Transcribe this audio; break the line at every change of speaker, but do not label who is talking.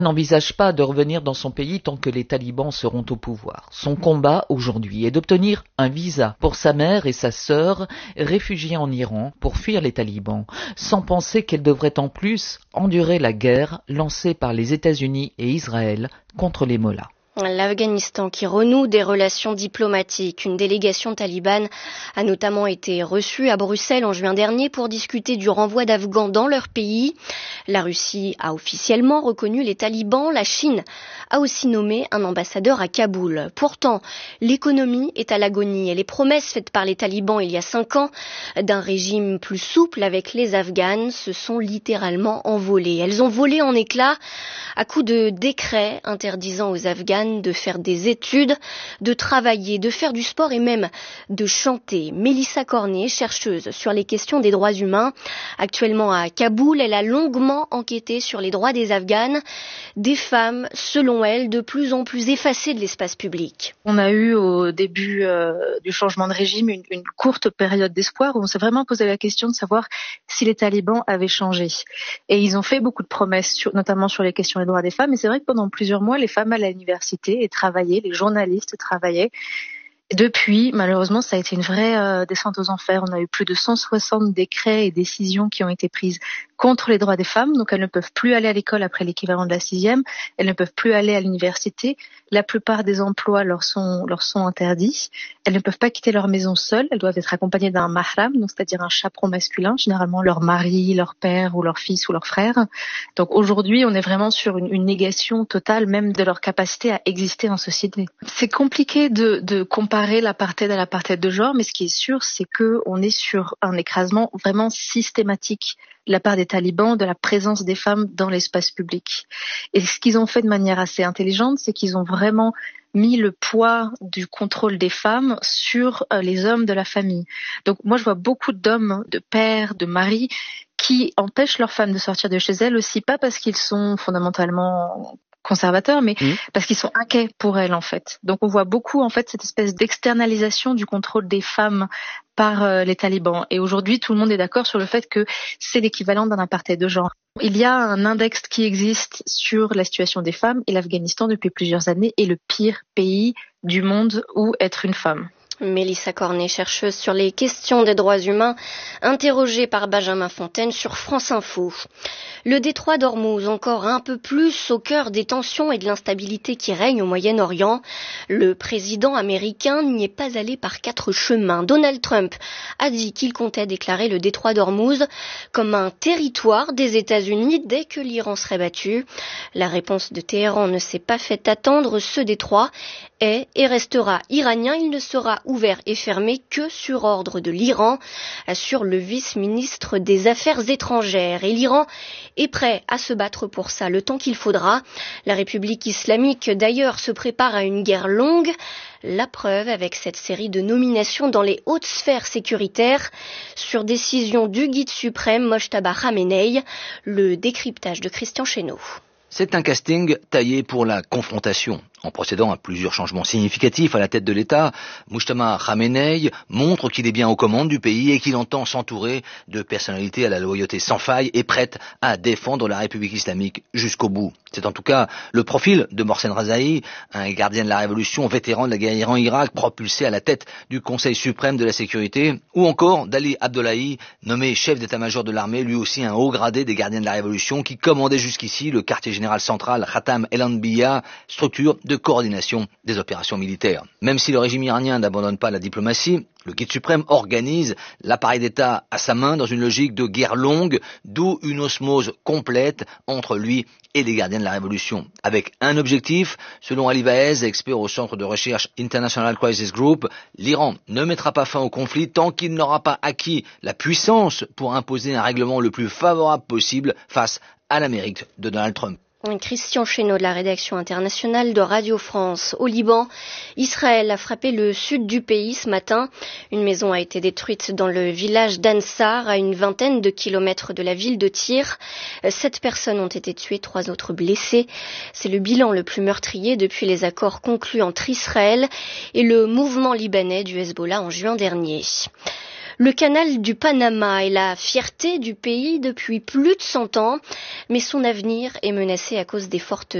n'envisage pas de revenir dans son pays tant que les talibans seront au pouvoir. Son combat aujourd'hui est d'obtenir un visa pour sa mère et sa sœur réfugiées en Iran pour fuir les talibans, sans penser qu'elle devrait en plus endurer la guerre lancée par les États-Unis et Israël contre les mollahs.
L'Afghanistan qui renoue des relations diplomatiques. Une délégation talibane a notamment été reçue à Bruxelles en juin dernier pour discuter du renvoi d'Afghans dans leur pays. La Russie a officiellement reconnu les talibans. La Chine a aussi nommé un ambassadeur à Kaboul. Pourtant, l'économie est à l'agonie et les promesses faites par les talibans il y a 5 ans d'un régime plus souple avec les Afghanes se sont littéralement envolées. Elles ont volé en éclats à coups de décrets interdisant aux Afghanes de faire des études, de travailler, de faire du sport et même de chanter. Mélissa Cornet, chercheuse sur les questions des droits humains, actuellement à Kaboul, elle a longuement enquêté sur les droits des Afghanes, des femmes, selon elle, de plus en plus effacées de l'espace public.
On a eu au début du changement de régime une courte période d'espoir où on s'est vraiment posé la question de savoir si les talibans avaient changé. Et ils ont fait beaucoup de promesses, notamment sur les questions des droits des femmes. Et c'est vrai que pendant plusieurs mois, les femmes allaient à l'université et travaillaient, les journalistes travaillaient. Depuis, malheureusement, ça a été une vraie descente aux enfers. On a eu plus de 160 décrets et décisions qui ont été prises contre les droits des femmes. Donc, elles ne peuvent plus aller à l'école après l'équivalent de la 6e. Elles ne peuvent plus aller à l'université. La plupart des emplois leur sont interdits. Elles ne peuvent pas quitter leur maison seules. Elles doivent être accompagnées d'un mahram, donc c'est-à-dire un chaperon masculin, généralement leur mari, leur père ou leur fils ou leur frère. Donc, aujourd'hui, on est vraiment sur une négation totale même de leur capacité à exister en société. C'est compliqué de comparer l'apartheid à l'apartheid de genre, mais ce qui est sûr, c'est qu'on est sur un écrasement vraiment systématique de la part des talibans de la présence des femmes dans l'espace public. Et ce qu'ils ont fait de manière assez intelligente, c'est qu'ils ont vraiment mis le poids du contrôle des femmes sur les hommes de la famille. Donc moi, je vois beaucoup d'hommes, de pères, de maris qui empêchent leurs femmes de sortir de chez elles aussi, pas parce qu'ils sont fondamentalement conservateurs, mais parce qu'ils sont inquiets pour elles, en fait. Donc on voit beaucoup, en fait, cette espèce d'externalisation du contrôle des femmes par les talibans. Et aujourd'hui, tout le monde est d'accord sur le fait que c'est l'équivalent d'un apartheid de genre. Il y a un index qui existe sur la situation des femmes et l'Afghanistan, depuis plusieurs années, est le pire pays du monde où être une femme.
Mélissa Cornet, chercheuse sur les questions des droits humains, interrogée par Benjamin Fontaine sur France Info. Le détroit d'Ormuz, encore un peu plus au cœur des tensions et de l'instabilité qui règnent au Moyen-Orient. Le président américain n'y est pas allé par 4 chemins. Donald Trump a dit qu'il comptait déclarer le détroit d'Ormuz comme un territoire des États-Unis dès que l'Iran serait battu. La réponse de Téhéran ne s'est pas fait attendre. Ce détroit est et restera iranien. Il ne sera ouvert et fermé que sur ordre de l'Iran, assure le vice-ministre des Affaires étrangères. Et l'Iran est prêt à se battre pour ça le temps qu'il faudra. La République islamique, d'ailleurs, se prépare à une guerre longue. La preuve avec cette série de nominations dans les hautes sphères sécuritaires sur décision du guide suprême Mojtaba Khamenei. Le décryptage de Christian Chesneau.
C'est un casting taillé pour la confrontation. En procédant à plusieurs changements significatifs à la tête de l'État, Mojtaba Khamenei montre qu'il est bien aux commandes du pays et qu'il entend s'entourer de personnalités à la loyauté sans faille et prêtes à défendre la République islamique jusqu'au bout. C'est en tout cas le profil de Mohsen Rezaï, un gardien de la révolution, vétéran de la guerre Iran-Irak, propulsé à la tête du Conseil suprême de la sécurité, ou encore d'Ali Abdollahi, nommé chef d'état-major de l'armée, lui aussi un haut gradé des gardiens de la révolution, qui commandait jusqu'ici le quartier général central Khatam el-Anbiya, structure de coordination des opérations militaires. Même si le régime iranien n'abandonne pas la diplomatie, le guide suprême organise l'appareil d'État à sa main dans une logique de guerre longue, d'où une osmose complète entre lui et les gardiens de la révolution. Avec un objectif, selon Ali Vaez, expert au centre de recherche International Crisis Group, l'Iran ne mettra pas fin au conflit tant qu'il n'aura pas acquis la puissance pour imposer un règlement le plus favorable possible face à l'Amérique de Donald Trump.
Christian Chesneau de la rédaction internationale de Radio France. Au Liban, Israël a frappé le sud du pays ce matin. Une maison a été détruite dans le village d'Ansar, à une vingtaine de kilomètres de la ville de Tyr. 7 personnes ont été tuées, 3 autres blessées. C'est le bilan le plus meurtrier depuis les accords conclus entre Israël et le mouvement libanais du Hezbollah en juin dernier. Le canal du Panama est la fierté du pays depuis plus de 100 ans, mais son avenir est menacé à cause des fortes